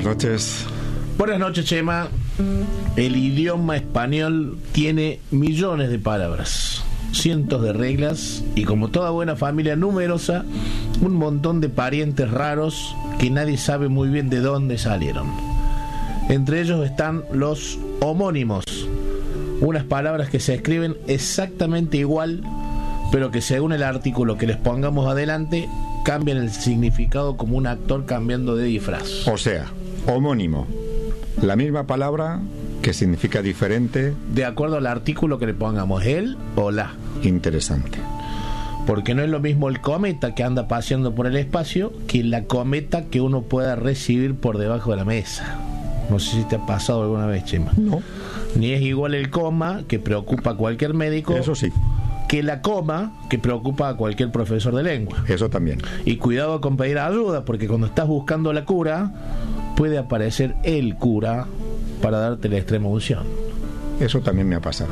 noches. Buenas noches, Chema. El idioma español tiene millones de palabras, cientos de reglas y, como toda buena familia numerosa, un montón de parientes raros que nadie sabe muy bien de dónde salieron. Entre ellos están los homónimos, unas palabras que se escriben exactamente igual, pero que según el artículo que les pongamos adelante cambian el significado como un actor cambiando de disfraz. O sea, homónimo, la misma palabra que significa diferente de acuerdo al artículo que le pongamos, él o la. Interesante. Porque no es lo mismo el cometa que anda paseando por el espacio que la cometa que uno pueda recibir por debajo de la mesa. No sé si te ha pasado alguna vez, Chema. No. Ni es igual el coma, que preocupa a cualquier médico. Eso sí. Que la coma, que preocupa a cualquier profesor de lengua. Eso también. Y cuidado con pedir ayuda, porque cuando estás buscando la cura, puede aparecer el cura para darte la extrema unción. Eso también me ha pasado.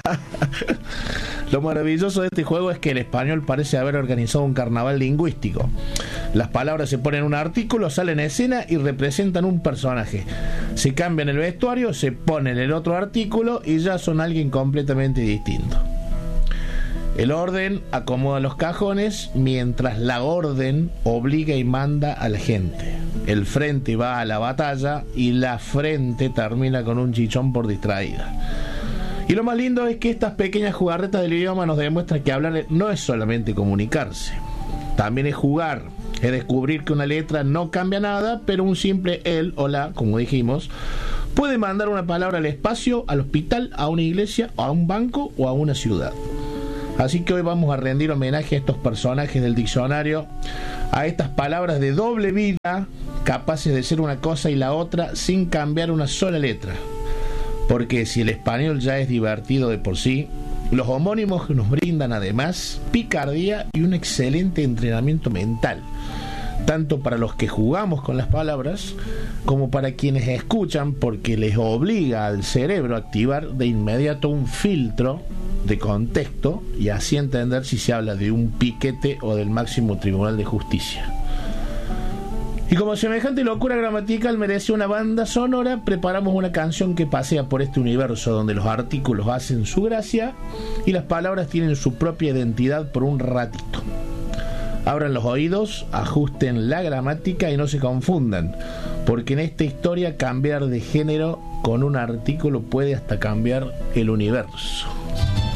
Lo maravilloso de este juego es que el español parece haber organizado un carnaval lingüístico. Las palabras se ponen en un artículo, salen en escena y representan un personaje. Se cambian el vestuario, se ponen el otro artículo y ya son alguien completamente distinto. El orden acomoda los cajones, mientras la orden obliga y manda a la gente. El frente va a la batalla y la frente termina con un chichón por distraída. Y lo más lindo es que estas pequeñas jugarretas del idioma nos demuestran que hablar no es solamente comunicarse, también es jugar, es descubrir que una letra no cambia nada, pero un simple el o la, como dijimos, puede mandar una palabra al espacio, al hospital, a una iglesia, a un banco o a una ciudad. Así que hoy vamos a rendir homenaje a estos personajes del diccionario, a estas palabras de doble vida, capaces de ser una cosa y la otra sin cambiar una sola letra. Porque si el español ya es divertido de por sí, los homónimos nos brindan además picardía y un excelente entrenamiento mental, tanto para los que jugamos con las palabras como para quienes escuchan, porque les obliga al cerebro a activar de inmediato un filtro de contexto y así entender si se habla de un piquete o del máximo tribunal de justicia. Y como semejante locura gramatical merece una banda sonora, preparamos una canción que pasea por este universo donde los artículos hacen su gracia y las palabras tienen su propia identidad por un ratito. Abran los oídos, ajusten la gramática y no se confundan, porque en esta historia cambiar de género con un artículo puede hasta cambiar el universo.